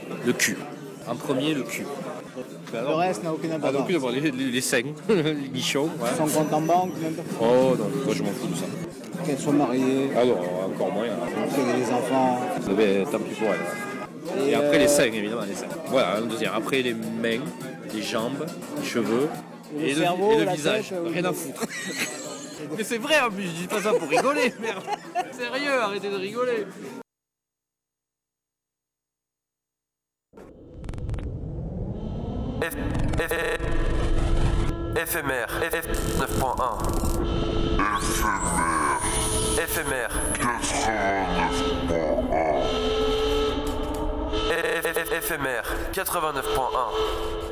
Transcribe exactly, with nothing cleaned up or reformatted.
Le cul. En premier, le cul. Ben le reste n'a aucune Ah, importance. donc, d'abord, les, les, les seins, les nichons. Ouais. Son compte en banque, n'importe Oh non, moi je m'en fous de ça. qu'elle soit mariée, Ah non, encore moins. qu'elle ait des enfants. Mais tant pis pour elle. Et, Et après euh... les seins, évidemment, les seins. Voilà, un deuxième. Après les mains, les jambes, les cheveux et le, et cerveau, le, et le la visage. tête, Rien à foutre. Mais c'est vrai en plus, je dis pas ça pour rigoler, merde. Sérieux, arrêtez de rigoler. F... F... Éphémère. F... neuf point un. Éphémère. Éphémère. quatre-vingt-neuf point un. Éphémère. quatre-vingt-neuf point un.